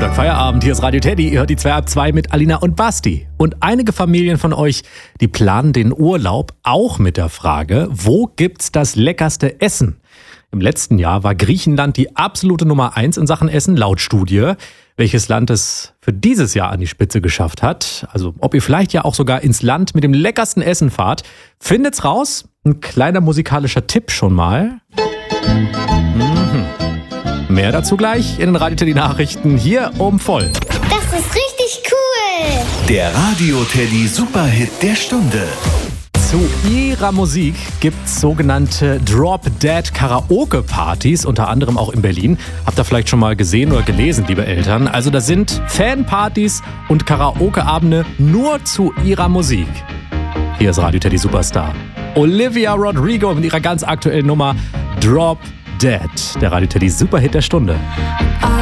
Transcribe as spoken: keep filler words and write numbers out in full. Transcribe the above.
Montag Feierabend, hier ist Radio Teddy, ihr hört die zwei ab zwei mit Alina und Basti. Und einige Familien von euch, die planen den Urlaub auch mit der Frage, wo gibt's das leckerste Essen? Im letzten Jahr war Griechenland die absolute Nummer eins in Sachen Essen laut Studie. Welches Land es für dieses Jahr an die Spitze geschafft hat, also ob ihr vielleicht ja auch sogar ins Land mit dem leckersten Essen fahrt, findet's raus. Ein kleiner musikalischer Tipp schon mal. Mhm. Mehr dazu gleich in den Radio Teddy Nachrichten hier um voll. Das ist richtig cool. Der Radio Teddy Superhit der Stunde. Zu ihrer Musik gibt's sogenannte Drop-Dead-Karaoke-Partys, unter anderem auch in Berlin. Habt ihr vielleicht schon mal gesehen oder gelesen, liebe Eltern? Also das sind Fanpartys und Karaoke-Abende nur zu ihrer Musik. Hier ist Radio Teddy Superstar Olivia Rodrigo mit ihrer ganz aktuellen Nummer Drop Dead, der Radio Teddy Superhit der Stunde.